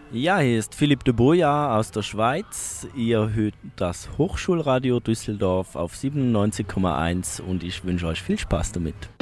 Ja, hier ist Philipp de Boja aus der Schweiz. Ihr hört das Hochschulradio Düsseldorf auf 97,1 und ich wünsche euch viel Spaß damit.